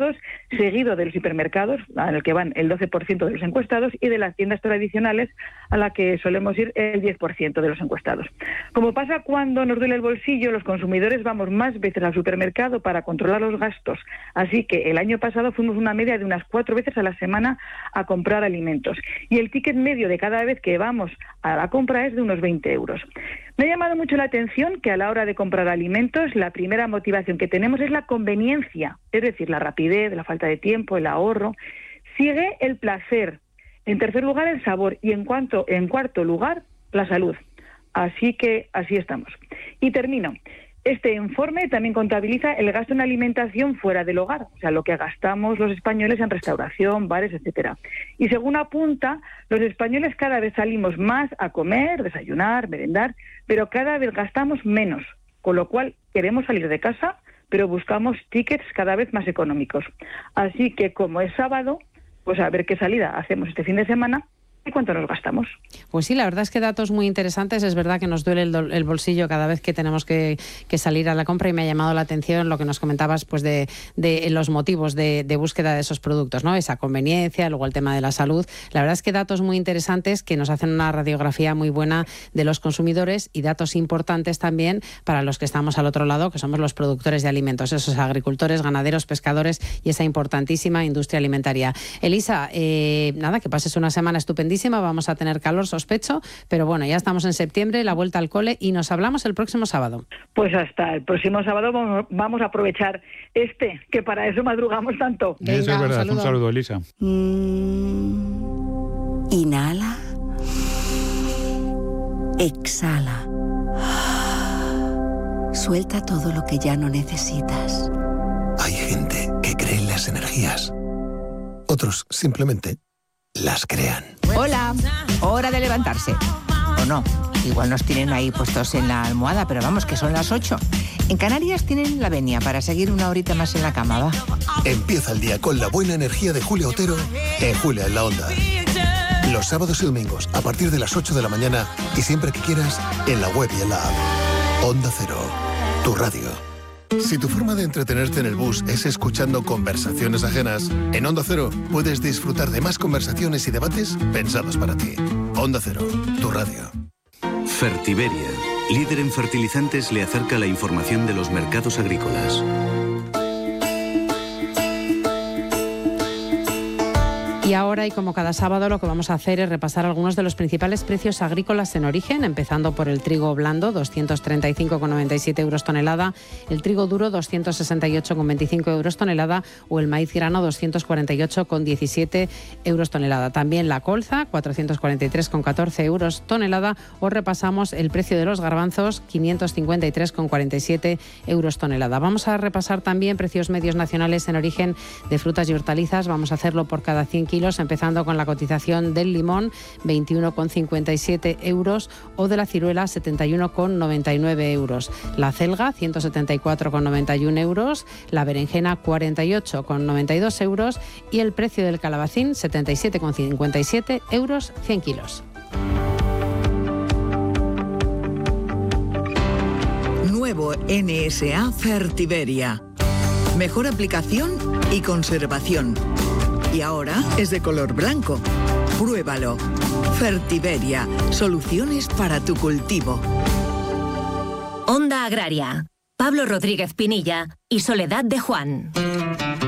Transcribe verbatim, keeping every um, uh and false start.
encuestados, seguido de los hipermercados, en el que van el doce por ciento de los encuestados, y de las tiendas tradicionales, a la que solemos ir el diez por ciento de los encuestados. Como pasa cuando nos duele el bolsillo, los consumidores vamos más veces al supermercado para controlar los gastos, así que el año pasado fuimos una media de unas cuatro veces a la semana a comprar alimentos, y el ticket medio de cada vez que vamos a la compra es de unos veinte euros. Me ha llamado mucho la atención que a la hora de comprar alimentos, la primera motivación que tenemos es la conveniencia, es decir, la rapidez, la falta de tiempo, el ahorro. Sigue el placer. En tercer lugar, el sabor. Y en, cuanto, en cuarto lugar, la salud. Así que así estamos. Y termino. Este informe también contabiliza el gasto en alimentación fuera del hogar, o sea, lo que gastamos los españoles en restauración, bares, etcétera. Y según apunta, los españoles cada vez salimos más a comer, desayunar, merendar, pero cada vez gastamos menos, con lo cual queremos salir de casa, pero buscamos tickets cada vez más económicos. Así que como es sábado, pues a ver qué salida hacemos este fin de semana y cuánto nos gastamos. Pues sí, la verdad es que datos muy interesantes. Es verdad que nos duele el, el bolsillo cada vez que tenemos que, que salir a la compra, y me ha llamado la atención lo que nos comentabas, pues de, de los motivos de, de búsqueda de esos productos, ¿no? Esa conveniencia, luego el tema de la salud. La verdad es que datos muy interesantes que nos hacen una radiografía muy buena de los consumidores, y datos importantes también para los que estamos al otro lado, que somos los productores de alimentos, esos agricultores, ganaderos, pescadores y esa importantísima industria alimentaria. Elisa, eh, nada, que pases una semana estupenda. Vamos a tener calor, sospecho, pero bueno, ya estamos en septiembre, la vuelta al cole, y nos hablamos el próximo sábado. Pues hasta el próximo sábado vamos a aprovechar este, que para eso madrugamos tanto. Venga, eso es verdad, un saludo, un saludo Elisa. Mm, inhala. Exhala. Suelta todo lo que ya no necesitas. Hay gente que cree en las energías. Otros simplemente las crean. Hola, hora de levantarse. O no, igual nos tienen ahí puestos en la almohada, pero vamos, que son las ocho. En Canarias tienen la venia para seguir una horita más en la cama, ¿va? Empieza el día con la buena energía de Julia Otero en Julia en la Onda. Los sábados y domingos a partir de las ocho de la mañana, y siempre que quieras en la web y en la app. Onda Cero, tu radio. Si tu forma de entretenerte en el bus es escuchando conversaciones ajenas, en Onda Cero puedes disfrutar de más conversaciones y debates pensados para ti. Onda Cero, tu radio. Fertiberia, líder en fertilizantes, le acerca la información de los mercados agrícolas. Y ahora, y como cada sábado, lo que vamos a hacer es repasar algunos de los principales precios agrícolas en origen, empezando por el trigo blando, doscientos treinta y cinco con noventa y siete euros tonelada, el trigo duro, doscientos sesenta y ocho con veinticinco euros tonelada, o el maíz grano, doscientos cuarenta y ocho con diecisiete euros tonelada. También la colza, cuatrocientos cuarenta y tres con catorce euros tonelada, o repasamos el precio de los garbanzos, quinientos cincuenta y tres con cuarenta y siete euros tonelada. Vamos a repasar también precios medios nacionales en origen de frutas y hortalizas. Vamos a hacerlo por cada cien kilos, empezando con la cotización del limón, veintiuno con cincuenta y siete euros, o de la ciruela, setenta y uno con noventa y nueve euros. La celga, ciento setenta y cuatro con noventa y uno euros, la berenjena, cuarenta y ocho con noventa y dos euros, y el precio del calabacín, setenta y siete con cincuenta y siete euros, cien kilos. Nuevo N S A Fertiberia. Mejor aplicación y conservación. Y ahora es de color blanco. Pruébalo. Fertiberia. Soluciones para tu cultivo. Onda Agraria. Pablo Rodríguez Pinilla y Soledad de Juan.